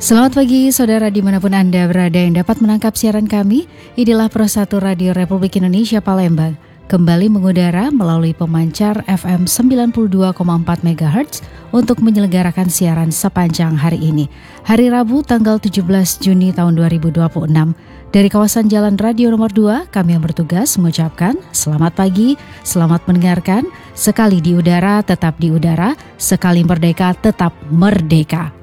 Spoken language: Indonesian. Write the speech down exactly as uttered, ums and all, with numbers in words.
Selamat pagi saudara dimanapun Anda berada yang dapat menangkap siaran kami. Inilah Pro satu Radio Republik Indonesia Palembang. Kembali mengudara melalui pemancar F M sembilan puluh dua koma empat megahertz untuk menyelenggarakan siaran sepanjang hari ini. Hari Rabu tanggal tujuh belas Juni tahun dua ribu dua puluh enam. Dari kawasan Jalan Radio nomor dua, kami yang bertugas mengucapkan selamat pagi, selamat mendengarkan. Sekali di udara tetap di udara, sekali merdeka tetap merdeka.